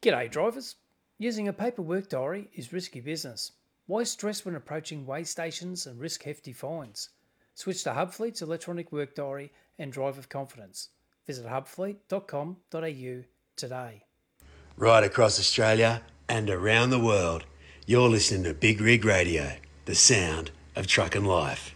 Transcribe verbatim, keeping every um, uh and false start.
G'day drivers. Using a paper work diary is risky business. Why stress when approaching weigh stations and risk hefty fines? Switch to Hubfleet's electronic work diary and drive with confidence. Visit hubfleet dot com dot a u today. Right across Australia and around the world, you're listening to Big Rig Radio, the sound of truck and life.